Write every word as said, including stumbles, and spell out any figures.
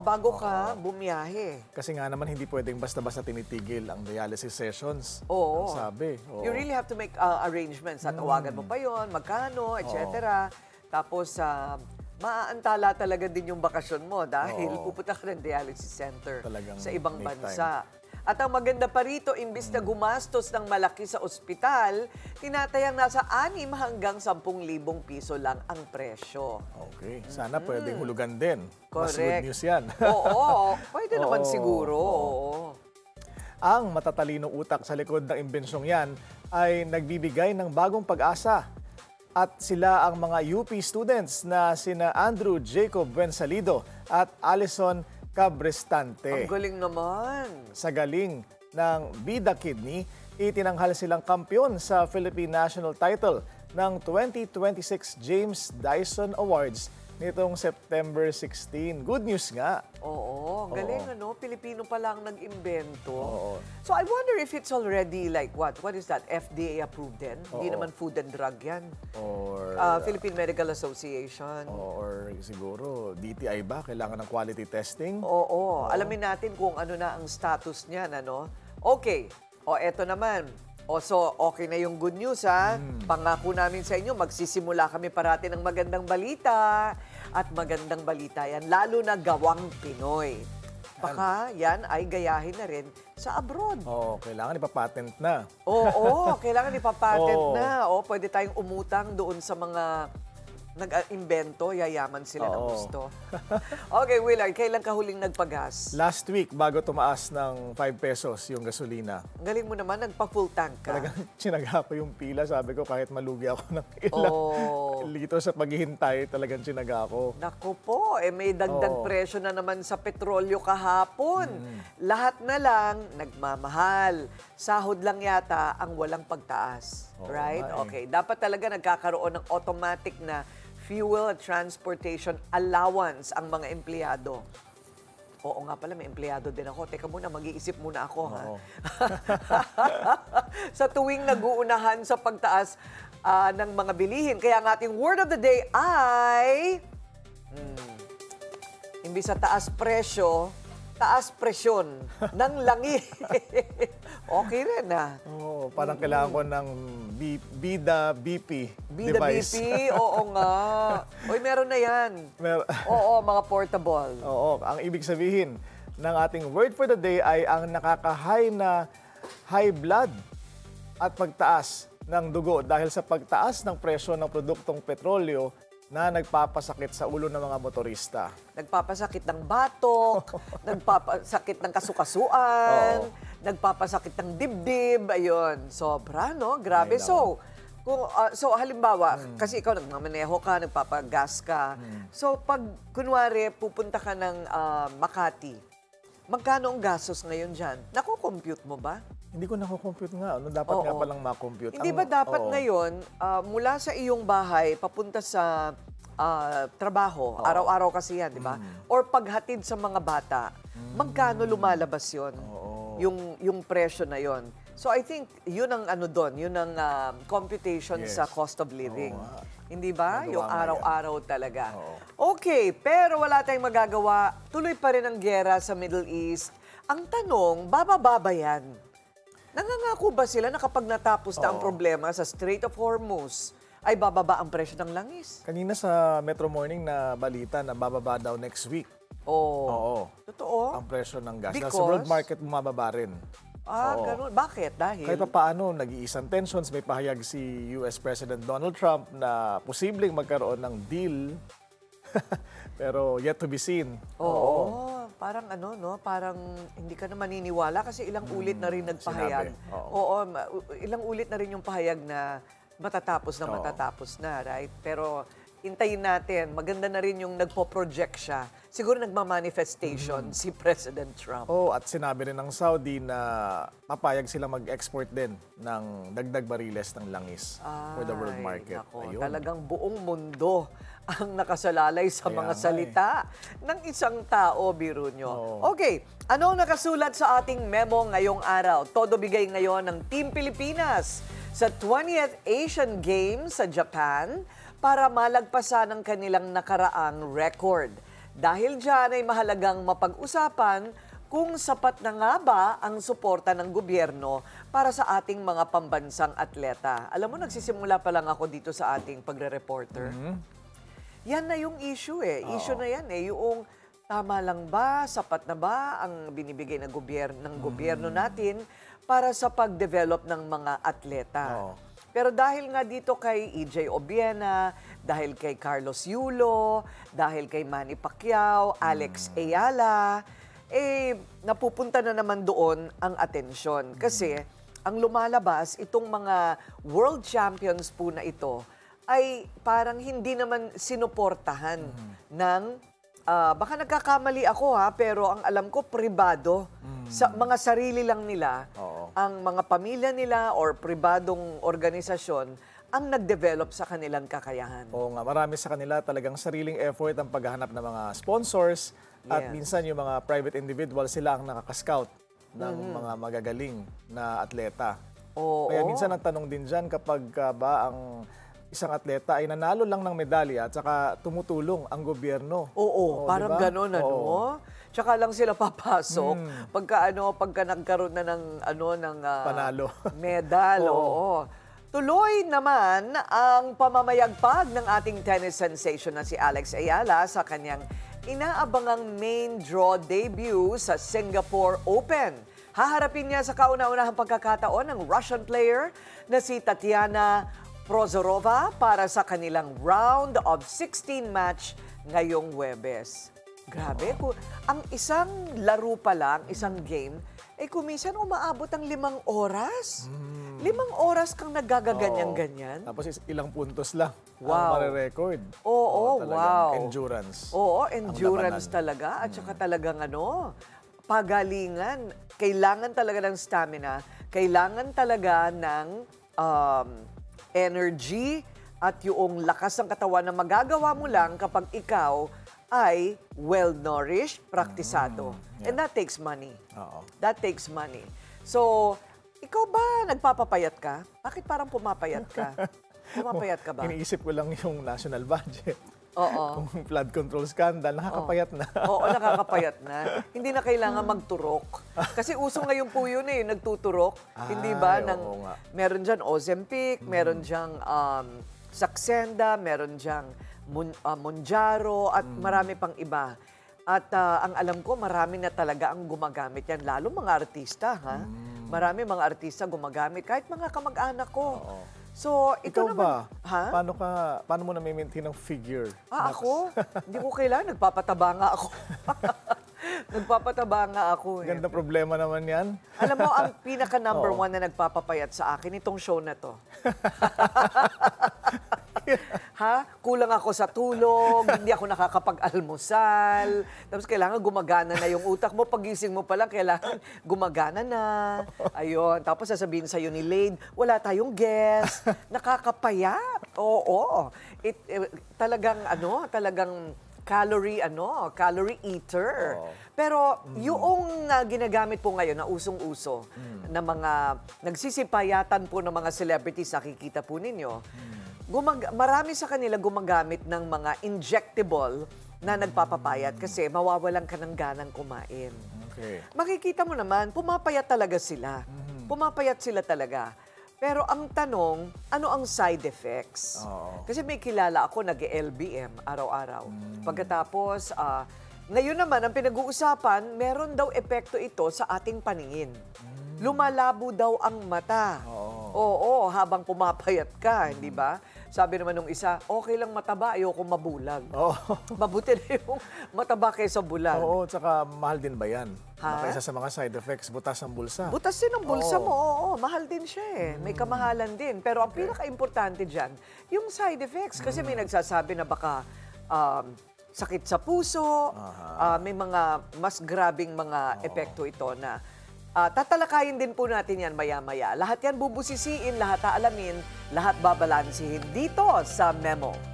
Bago ka bumiyahe. Kasi nga naman hindi pwedeng basta-basta tinitigil ang dialysis sessions. Oo. Ang sabi. Oo. You really have to make uh, arrangements. Tatawagan mo pa yon, magkano, et cetera. Tapos, uh, maaantala talaga din yung bakasyon mo dahil Oo. pupunta ka ng dialysis center Talagang sa ibang make bansa. At ang maganda pa rito, imbis na gumastos ng malaki sa ospital, tinatayang nasa anim hanggang sampung libong piso lang ang presyo. Okay. Sana pwedeng hulugan din. Mas good Correct. news yan. Oo, pwede naman Oo, siguro. oo. Oo. Ang matatalinong utak sa likod ng imbensyong yan ay nagbibigay ng bagong pag-asa. At sila ang mga U P students na sina Andrew Jacob Buensalido at Alison Cabrestante. Ang galing naman. Sa galing ng Bida Kidney, itinanghal silang kampiyon sa Philippine National Title ng twenty twenty-six James Dyson Awards nitong September sixteen. Good news nga. Oo, galing ano, Pilipino pa lang nag-imbento. Oo. So I wonder if it's already like what? What is that? F D A approved din? Hindi Oo. naman food and drug yan. Or, Uh, Philippine Medical Association. or siguro D T I ba? Kailangan ng quality testing? Oo, alamin natin kung ano na ang status niyan, ano? Okay, o eto naman. O so, okay na yung good news, ha? Pangako namin sa inyo, magsisimula kami parati ng magandang balita. At magandang balita yan, lalo na gawang Pinoy. Baka yan ay gayahin na rin sa abroad. Oo, kailangan ipapatent na. Oo, kailangan ipapatent Oo. na. O, pwede tayong umutang doon sa mga nag-imbento, yayaman sila ng Oo. gusto. Okay, Willard, kailan ka huling nagpagas? Last week, bago tumaas ng five pesos yung gasolina, Ang galing mo naman, nagpa-full tank ka. talagang tsinaga ko yung pila. Sabi ko, kahit malugi ako ng ilang Oh. litro sa paghihintay, talagang tsinaga ako. Naku po, eh may dagdag Oo. presyo na naman sa petrolyo kahapon. Lahat na lang nagmamahal. Sahod lang yata ang walang pagtaas. Oo Right? nga eh. Okay. Dapat talaga nagkakaroon ng automatic na fuel at transportation allowance ang mga empleyado. Oo nga pala, may empleyado din ako. Teka muna, mag-iisip muna ako, ha? Oo. Sa tuwing nag-uunahan sa pagtaas ah, ng mga bilihin. Kaya ang ating word of the day ay... Hmm, imbis sa taas presyo, taas presyon ng langi. Okay rin, ah. Oo, parang kailangan ko ng B- Bida B P Bida device. B P, oo nga. Uy, meron na yan. Mer- Oo, mga portable. Oo, ang ibig sabihin ng ating word for the day ay ang nakaka-high na high blood at pagtaas ng dugo dahil sa pagtaas ng presyo ng produktong petrolyo na nagpapasakit sa ulo ng mga motorista. Nagpapasakit ng batok, nagpapasakit ng kasukasuan, Oo. nagpapasakit ng dibdib, ayun. Sobra, no? Grabe. Ay, So, kung, ah, so halimbawa, kasi ikaw nagmamaneho ka, nagpapagas ka. So, pag kunwari pupunta ka ng ah, Makati, magkano ang gastos ngayon dyan? Naku-compute mo ba? Hindi ko nakukompute nga. Ano, dapat nga Oo. palang makompute. Hindi Ang- ba dapat oo. ngayon, ah, mula sa iyong bahay, papunta sa ah, trabaho, araw-araw kasi yan, di ba? Or paghatid sa mga bata, magkano lumalabas yon? Oo. Yung, yung presyo na yon. So I think yun ang ano doon, yun ang ah, computation Yes. sa cost of living. Oo nga. Hindi ba? Nagawa Yung nga yan. araw-araw talaga. Oo. Okay, pero wala tayong magagawa. Tuloy pa rin ang giyera sa Middle East. Ang tanong, bababa ba yan? Nangangako ba sila na kapag natapos na ang Oo. problema sa Strait of Hormuz, ay bababa ang presyo ng langis? Kanina sa Metro Morning na balita na bababa daw next week. Oh, Oo. totoo? Ang presyo ng gas. Nasa Because? world market bumababa rin. Ah, Oo. ganun. Bakit? Dahil? Kahit pa paano, nag-iisang tensions, may pahayag si U S President Donald Trump na posibleng magkaroon ng deal. Pero yet to be seen. Oo, parang ano, no? Parang hindi ka na maniniwala kasi ilang ulit na rin nagpahayag. sinabi. Oo. Oo, ma- u- ilang ulit na rin yung pahayag na matatapos na Oo. matatapos na, right? Pero hintayin natin, maganda na rin yung nagpo-project siya. Siguro nagmamanifestation si President Trump. Oh, at sinabi rin ng Saudi na papayag sila mag-export din ng dagdag bariles ng langis for the world Ay, market. nako, Ayun. talagang buong mundo ang nakasalalay sa Kaya mga nga eh. salita ng isang tao, biro nyo. Oo. Okay, ano ang nakasulat sa ating memo ngayong araw? Todo bigay ngayon ng Team Pilipinas sa twentieth Asian Games sa Japan para malagpasan ang kanilang nakaraang record. Dahil dyan ay mahalagang mapag-usapan kung sapat na nga ba ang suporta ng gobyerno para sa ating mga pambansang atleta. Alam mo, nagsisimula pa lang ako dito sa ating pagre-reporter. Yan na yung issue eh. Issue na yan eh. Yung tama lang ba, sapat na ba ang binibigay ng gobyerno, ng gobyerno natin para sa pag-develop ng mga atleta. Oo. Pero dahil nga dito kay E J Obiena, dahil kay Carlos Yulo, dahil kay Manny Pacquiao, Alex Ayala, eh napupunta na naman doon ang atensyon. Kasi ang lumalabas, itong mga world champions po na ito, ay parang hindi naman sinuportahan ng, ah, baka nagkakamali ako ha, pero ang alam ko, pribado. Sa mga sarili lang nila, Oo. ang mga pamilya nila or pribadong organisasyon ang nag-develop sa kanilang kakayahan. Oo nga, marami sa kanila talagang sariling effort ang paghahanap ng mga sponsors at Yes. minsan yung mga private individuals sila ang nakaka-scout ng mga magagaling na atleta. Oo. Kaya minsan ang tanong din dyan kapag ah, ba ang isang atleta ay nanalo lang ng medalya at saka tumutulong ang gobyerno. Oo, Oo, parang di ba? gano'n ano. Oo. Tsaka lang sila papasok pagka ano, pagka nagkaroon na ng ano ng ah, Panalo. medal, Oo. oo. Tuloy naman ang pamamayagpag ng ating tennis sensation na si Alex Ayala sa kanyang inaabangang main draw debut sa Singapore Open. Haharapin niya sa kauna-unahang pagkakataon ng Russian player na si Tatiana Prozorova para sa kanilang round of sixteen match ngayong Huwebes. Grabe, ku- ang isang laro pa lang, isang game, eh kumisan umaabot ang limang oras. Limang oras kang nagagaganyan-ganyan. Tapos is- ilang puntos lang Wow. ang marirecord. Oo, talagang wow. endurance. Oo, endurance labanan. talaga. At saka talagang ano, pagalingan. Kailangan talaga ng stamina. Kailangan talaga ng um, energy at yung lakas ng katawan na magagawa mo lang kapag ikaw ay well-nourished, praktisado. And that takes money. Oo. That takes money. So, ikaw ba nagpapapayat ka? Bakit parang pumapayat ka? Pumapayat ka ba? Iniisip ko lang yung national budget. Oo. Kung flood control scandal, nakakapayat na. Oo, nakakapayat na. Hindi na kailangan magturok. Kasi uso ngayon po yun eh, nagtuturok. Hindi ba? Ay, Ng, oo nga. meron dyan Ozempic, meron dyan um, Saxenda, meron dyan Mun, uh, Monjaro, at marami pang iba. At ah, ang alam ko, marami na talaga ang gumagamit yan. Lalo mga artista, ha? Marami mga artista gumagamit. Kahit mga kamag-anak ko. Oo. So, ito Ikaw naman. ba? Ha? Paano ka, paano mo na-maintain ang figure? Ah, ako? Hindi ko kailangan. Nagpapataba nga ako. Nagpapataba nga ako. Eh. Ganda problema naman yan. Alam mo, ang pinaka number Oo. one na nagpapapayat sa akin, itong show na to. Ha? Kulang ako sa tulog, hindi ako nakakapag-almusal. Tapos kailangan gumagana na yung utak mo. Pagising mo pa lang, kailangan gumagana na. Ayun. Tapos sasabihin sa'yo ni Lade, wala tayong guest. Nakakapayat. Oo. It, eh, talagang, ano, talagang calorie, ano, calorie eater. Oo. Pero yung uh, ginagamit po ngayon na usong-uso na mga nagsisipayatan po ng mga celebrities, nakikita po ninyo, gumag- marami sa kanila gumagamit ng mga injectable na nagpapapayat kasi mawawalan ka ng ganang kumain. Okay. Makikita mo naman, pumapayat talaga sila. Pumapayat sila talaga. Pero ang tanong, ano ang side effects? Oo. Kasi may kilala ako, nag-L B M araw-araw. Pagkatapos, ah, ngayon naman, ang pinag-uusapan, meron daw epekto ito sa ating paningin. Lumalabo daw ang mata. Oo. Oo, habang pumapayat ka, hindi ba? Sabi naman nung isa, okay lang mataba, ayoko mabulag. Oo. Mabuti na yung mataba kaysa bulag. Oo, tsaka mahal din ba yan? Ha? Baka isa sa mga side effects, butas ng bulsa. Butas din ang bulsa Oo. mo, oo, mahal din siya eh. May kamahalan din. Pero ang pinaka-importante dyan, yung side effects. Kasi may nagsasabi na baka um, sakit sa puso, ah, may mga mas grabing mga epekto ito na ah, tatalakayin din po natin yan maya-maya. Lahat yan bubusisiin, lahat aalamin, lahat babalansihin dito sa Memo.